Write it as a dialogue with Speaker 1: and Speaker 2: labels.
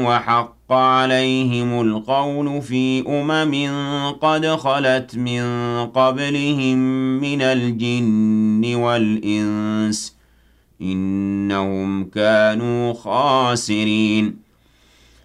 Speaker 1: وحق عليهم القول في قد خلت من قبلهم من الجن والإنس إنهم كانوا خاسرين